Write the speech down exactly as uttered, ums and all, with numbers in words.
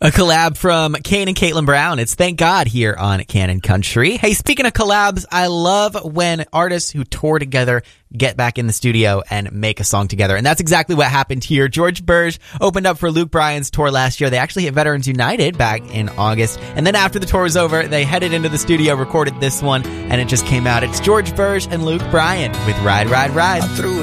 A collab from Kane and Caitlin Brown. It's Thank God here on Canon Country. Hey, speaking of collabs, I love when artists who tour together get back in the studio and make a song together. And that's exactly what happened here. George Burge opened up for Luke Bryan's tour last year. They actually hit Veterans United back in August. And then after the tour was over, they headed into the studio, recorded this one, and it just came out. It's George Burge and Luke Bryan with Ride, Ride, Ride. I threw